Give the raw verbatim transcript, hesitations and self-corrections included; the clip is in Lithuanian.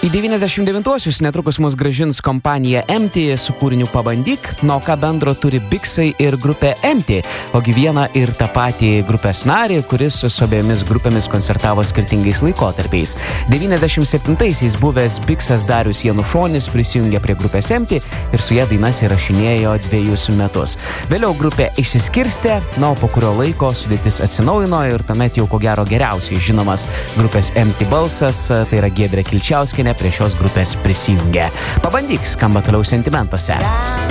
Į devyniasdešimt devintuosius netrukus mus gražins kompanija Empty su kūriniu Pabandyk, nuo ką bendro turi Biksai ir grupė Empty, ogi vieną ir tą patį grupės narį, kuris su abiejomis grupėmis koncertavo skirtingais laikotarpiais. devyniasdešimt septintaisiais buvęs Biksas Darius Janušonis prisijungė prie grupės Empty ir su ją dainas įrašinėjo dviejus metus. Vėliau grupė išsiskirstė, na, o po kurio laiko sudėtis atsinaujino ir tuomet jau ko gero geriausiai žinomas grupės Empty balsas, tai yra Giedrė Kilčiauskienė, prie šios grupės prisijungė. Pabandyk skamba toliau Sentimentuose.